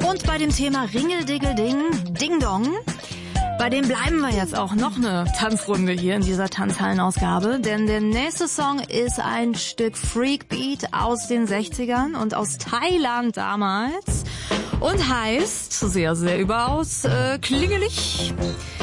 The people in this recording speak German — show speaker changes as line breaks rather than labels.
Und bei dem Thema Ringeldingelding, Ding Dong, bei dem bleiben wir jetzt auch noch eine Tanzrunde hier in dieser Tanzhallenausgabe, denn der nächste Song ist ein Stück Freakbeat aus den 60ern und aus Thailand damals und heißt, sehr, sehr überaus klingelig,